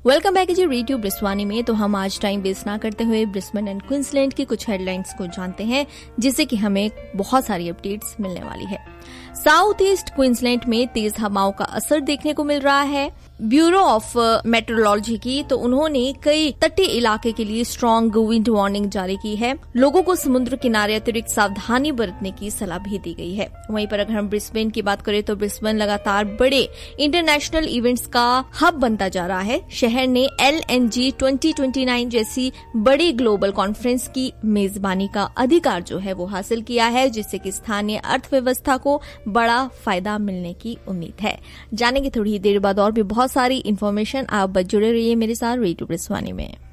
Welcome back जी radio ब्रिस्वानी में। तो हम आज टाइम वेस्ट ना करते हुए ब्रिस्बेन एंड क्वींसलैंड की कुछ हेडलाइंस को जानते हैं, जिससे कि हमें बहुत सारी अपडेट्स मिलने वाली है। साउथ ईस्ट क्वींसलैंड में तेज हवाओं का असर देखने को मिल रहा है। ब्यूरो ऑफ मेट्रोलॉजी की तो उन्होंने कई तटीय इलाके के लिए स्ट्रॉन्ग विंड वार्निंग जारी की है। लोगों को समुद्र किनारे अतिरिक्त सावधानी बरतने की सलाह भी दी गई है। वहीं पर अगर हम ब्रिस्बेन की बात करें तो ब्रिस्बेन लगातार बड़े इंटरनेशनल इवेंट्स का हब बनता जा रहा है। शहर ने LNG 2029 जैसी बड़ी ग्लोबल कॉन्फ्रेंस की मेजबानी का अधिकार जो है वो हासिल किया है, जिससे कि स्थानीय अर्थव्यवस्था को बड़ा फायदा मिलने की उम्मीद है। जानेंगे थोड़ी देर बाद और भी बहुत सारी इन्फॉर्मेशन। आप बस जुड़े रहिए मेरे साथ रेडियो ब्रिस्वानी में।